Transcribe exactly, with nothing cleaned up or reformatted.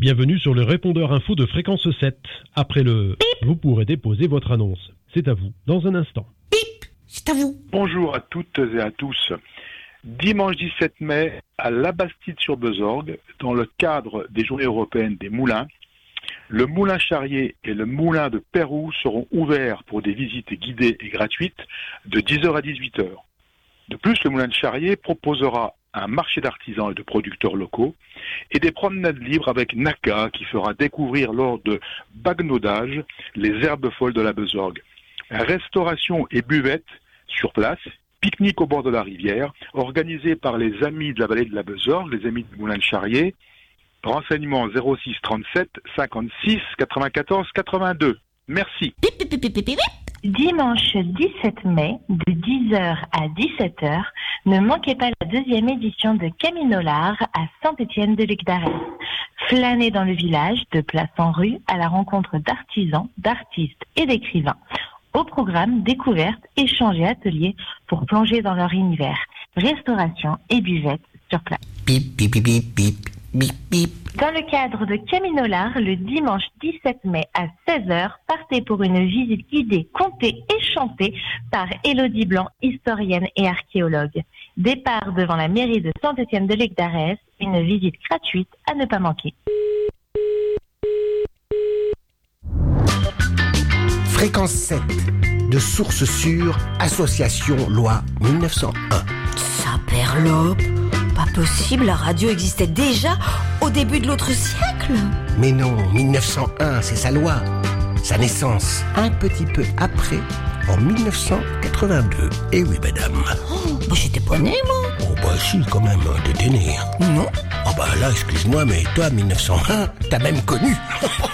Bienvenue sur le répondeur info de Fréquence sept. Après le bip, vous pourrez déposer votre annonce. C'est à vous, dans un instant. Bip, c'est à vous. Bonjour à toutes et à tous. Dimanche dix-sept mai, à La Bastide-sur-Besorgue, dans le cadre des Journées européennes des moulins, le moulin Charrier et le moulin de Peyroux seront ouverts pour des visites guidées et gratuites de dix heures à dix-huit heures. De plus, le moulin de Charrier proposera un marché d'artisans et de producteurs locaux et des promenades libres avec Naka qui fera découvrir lors de bagnaudage les herbes folles de la Besorgue. Restauration et buvette sur place, pique-nique au bord de la rivière, organisé par les amis de la vallée de la Besorgue, les amis du moulin de Charrier. Renseignements zéro six trente-sept cinquante-six quatre-vingt-quatorze quatre-vingt-deux. Merci. Bip, bip, bip, bip, bip, bip. Dimanche dix-sept mai, de dix heures à dix-sept heures, ne manquez pas la deuxième édition de Caminolar à Saint-Étienne-de-Lugdarès. Flânez dans le village, de place en rue, à la rencontre d'artisans, d'artistes et d'écrivains. Au programme, découvertes, échanges et ateliers pour plonger dans leur univers. Restauration et buvette sur place. Bip, bip, bip, bip, bip, bip, bip. Dans le cadre de Caminolar, le dimanche dix-sept mai à seize heures, partez pour une visite guidée, contée et chantée par Élodie Blanc, historienne et archéologue. Départ devant la mairie de Saint-Étienne-de-Lugdarès, une visite gratuite à ne pas manquer. Fréquence sept, de sources sûres, Association Loi mille neuf cent un. Saperlope, pas possible, la radio existait déjà au début de l'autre siècle. Mais non, mille neuf cent un, c'est sa loi. Sa naissance, un petit peu après, en mille neuf cent quatre-vingt-deux. Eh oui, madame. Oh, bah j'étais pas née, moi. Oh bah si, quand même, t'étais née. Non. Oh bah là, excuse-moi, mais toi, mille neuf cent un, t'as même connu.